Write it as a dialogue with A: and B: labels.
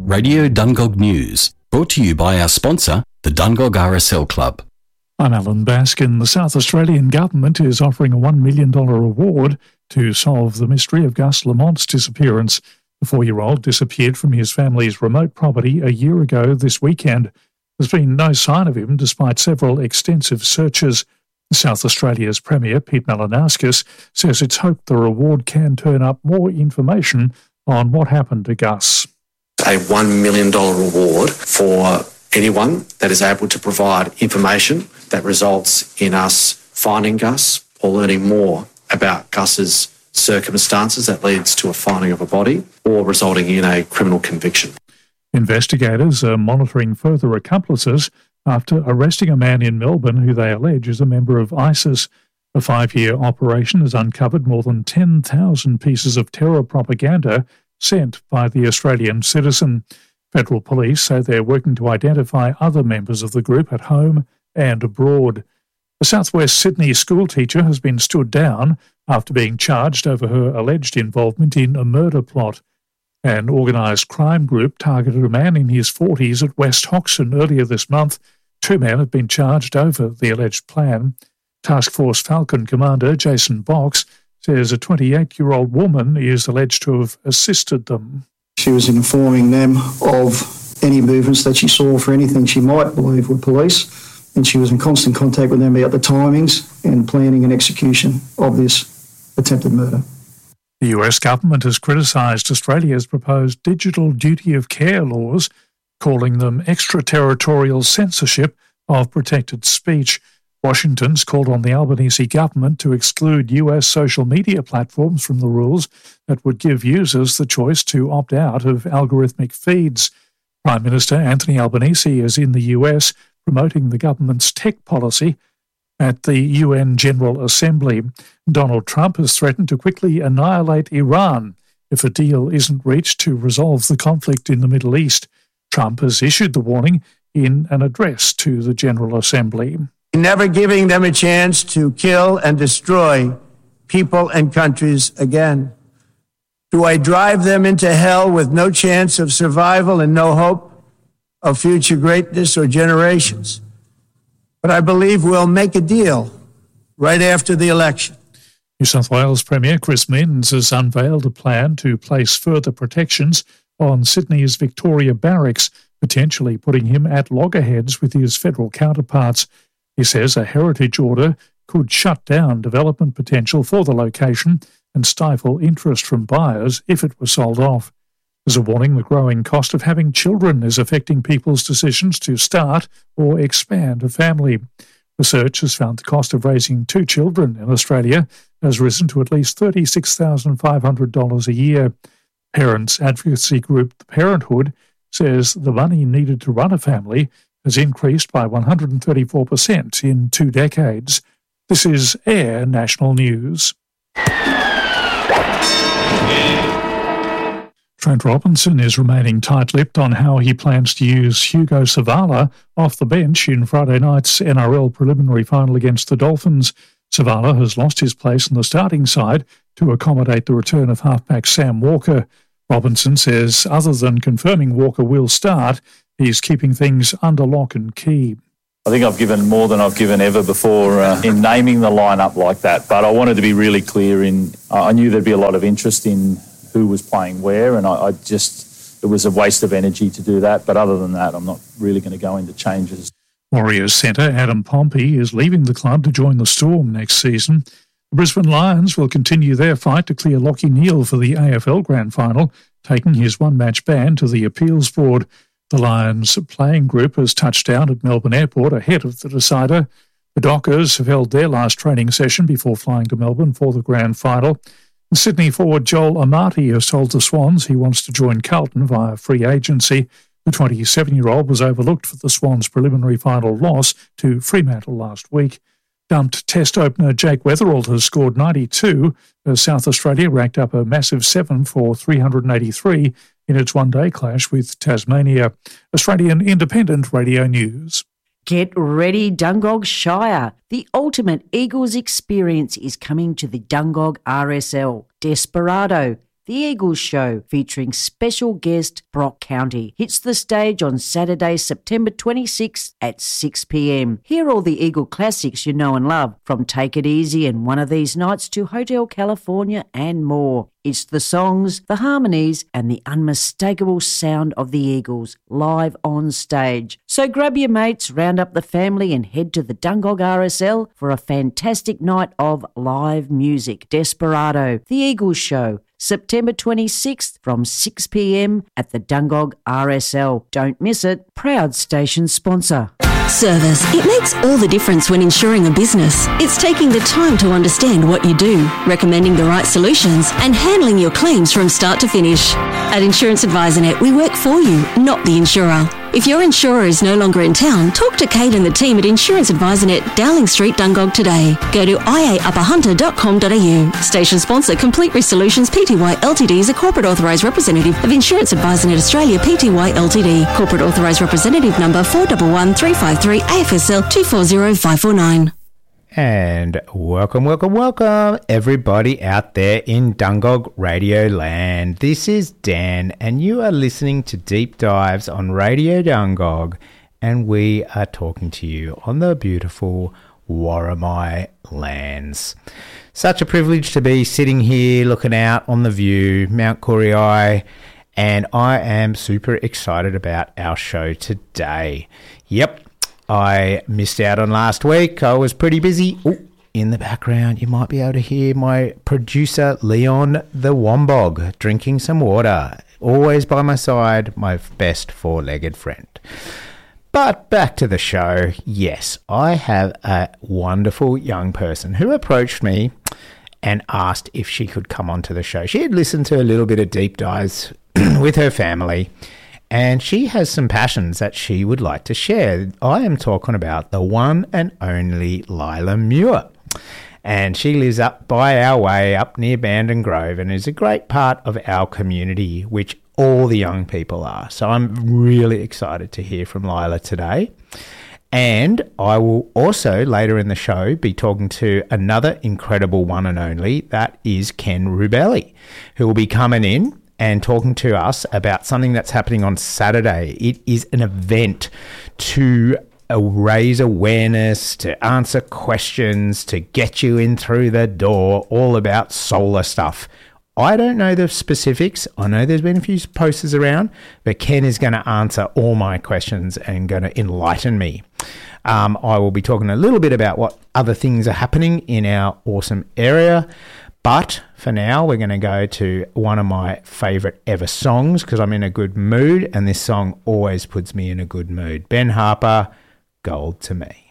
A: Radio Dungog News, brought to you by our sponsor, the Dungog RSL Club.
B: I'm Alan Baskin. The South Australian government is offering a $1 million reward to solve the mystery of Gus Lamont's disappearance. The 4-year-old disappeared from his family's remote property a year ago this weekend. There's been no sign of him despite several extensive searches. South Australia's Premier, Pete Malinauskas, says it's hoped the reward can turn up more information on what happened to Gus.
C: A $1 million reward for anyone that is able to provide information that results in us finding Gus or learning more about Gus's circumstances that leads to a finding of a body or resulting in a criminal conviction.
B: Investigators are monitoring further accomplices after arresting a man in Melbourne who they allege is a member of ISIS. A 5-year operation has uncovered more than 10,000 pieces of terror propaganda sent by the Australian citizen. Federal police say they're working to identify other members of the group at home and abroad. A southwest Sydney schoolteacher has been stood down after being charged over her alleged involvement in a murder plot. An organised crime group targeted a man in his 40s at West Hoxton earlier this month. 2 men have been charged over the alleged plan. Task Force Falcon Commander Jason Box says a 28-year-old woman is alleged to have assisted them.
D: She was informing them of any movements that she saw for anything she might believe were police, and she was in constant contact with them about the timings and planning and execution of this attempted murder.
B: The US government has criticised Australia's proposed digital duty of care laws, calling them extraterritorial censorship of protected speech. Washington's called on the Albanese government to exclude US social media platforms from the rules that would give users the choice to opt out of algorithmic feeds. Prime Minister Anthony Albanese is in the US promoting the government's tech policy at the UN General Assembly. Donald Trump has threatened to quickly annihilate Iran if a deal isn't reached to resolve the conflict in the Middle East. Trump has issued the warning in an address to the General Assembly.
E: Never giving them a chance to kill and destroy people and countries again. Do I drive them into hell with no chance of survival and no hope of future greatness or generations? But I believe we'll make a deal right after the election.
B: New South Wales Premier Chris Minns has unveiled a plan to place further protections on Sydney's Victoria Barracks, potentially putting him at loggerheads with his federal counterparts. He says a heritage order could shut down development potential for the location and stifle interest from buyers if it were sold off. There's a warning the growing cost of having children is affecting people's decisions to start or expand a family. Research has found the cost of raising 2 children in Australia has risen to at least $36,500 a year. Parents advocacy group The Parenthood says the money needed to run a family has increased by 134% in 2 decades. This is AIR National News. Trent Robinson is remaining tight-lipped on how he plans to use Hugo Savala off the bench in Friday night's NRL preliminary final against the Dolphins. Savala has lost his place in the starting side to accommodate the return of halfback Sam Walker. Robinson says other than confirming Walker will start, he's keeping things under lock and key.
F: I think I've given more than I've given ever before in naming the lineup like that, but I wanted to be really clear I knew there'd be a lot of interest in who was playing where, and it was a waste of energy to do that, but other than that, I'm not really going to go into changes.
B: Warriors centre Adam Pompey is leaving the club to join the Storm next season. The Brisbane Lions will continue their fight to clear Lachie Neale for the AFL Grand Final, taking his one-match ban to the appeals board. The Lions playing group has touched down at Melbourne Airport ahead of the decider. The Dockers have held their last training session before flying to Melbourne for the Grand Final. Sydney forward Joel Amati has told the Swans he wants to join Carlton via free agency. The 27-year-old was overlooked for the Swans' preliminary final loss to Fremantle last week. Dumped Test opener Jake Weatherald has scored 92 as South Australia racked up a massive 7 for 383 in its one-day clash with Tasmania. Australian Independent Radio News.
G: Get ready, Dungog Shire. The ultimate Eagles experience is coming to the Dungog RSL. Desperado, The Eagles Show, featuring special guest Brock County, hits the stage on Saturday, September 26th at 6 p.m. Hear all the Eagle classics you know and love, from Take It Easy and One of These Nights to Hotel California and more. It's the songs, the harmonies, and the unmistakable sound of the Eagles live on stage. So grab your mates, round up the family, and head to the Dungog RSL for a fantastic night of live music. Desperado, The Eagles Show, September 26th from 6 p.m. at the Dungog RSL. Don't miss it. Proud station sponsor.
H: Service. It makes all the difference when insuring a business. It's taking the time to understand what you do, recommending the right solutions, and handling your claims from start to finish. At Insurance AdvisorNet, we work for you, not the insurer. If your insurer is no longer in town, talk to Kate and the team at Insurance AdvisorNet, Dowling Street, Dungog today. Go to iaupperhunter.com.au. Station sponsor, Complete Risk Solutions Pty Ltd is a corporate authorised representative of Insurance AdvisorNet Australia Pty Ltd. Corporate authorised representative number 411353 AFSL 240549.
I: And welcome, everybody out there in Dungog Radio Land. This is Dan, and you are listening to Deep Dives on Radio Dungog, and we are talking to you on the beautiful Worimi lands. Such a privilege to be sitting here looking out on the view, Mount Kuriai, and I am super excited about our show today. Yep. I missed out on last week. I was pretty busy. Ooh, in the background, you might be able to hear my producer, Leon the Wombog, drinking some water. Always by my side, my best four-legged friend. But back to the show. Yes, I have a wonderful young person who approached me and asked if she could come onto the show. She had listened to a little bit of Deep Dives with her family, and she has some passions that she would like to share. I am talking about the one and only Lila Muir. And she lives up by our way, up near Bandon Grove, and is a great part of our community, which all the young people are. So I'm really excited to hear from Lila today. And I will also, later in the show, be talking to another incredible one and only, that is Ken Rubelli, who will be coming in and talking to us about something that's happening on Saturday. It is an event to raise awareness, to answer questions, to get you in through the door, all about solar stuff. I don't know the specifics. I know there's been a few posters around, but Ken is going to answer all my questions and going to enlighten me. I will be talking a little bit about what other things are happening in our awesome area. But for now, we're going to go to one of my favourite ever songs because I'm in a good mood, and this song always puts me in a good mood. Ben Harper, Gold to Me.